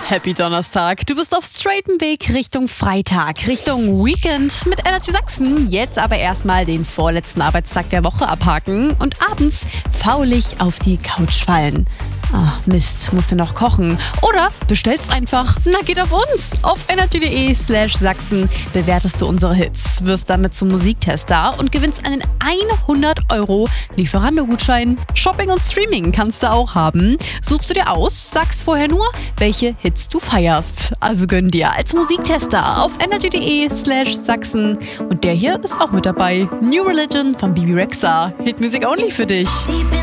Happy Donnerstag. Du bist auf straightem Weg Richtung Freitag, Richtung Weekend mit Energy Sachsen. Jetzt aber erstmal den vorletzten Arbeitstag der Woche abhaken und abends faulig auf die Couch fallen. Mist, musst du noch kochen. Oder bestellst einfach. Na, geht auf uns. Auf energy.de/Sachsen bewertest du unsere Hits, wirst damit zum Musiktester und gewinnst einen 100€ Lieferando-Gutschein. Shopping und Streaming kannst du auch haben. Suchst du dir aus, sagst vorher nur, welche Hits du feierst. Also gönn dir als Musiktester auf energy.de/Sachsen. Und der hier ist auch mit dabei. New Religion von Bibi Rexha. Hitmusik only für dich.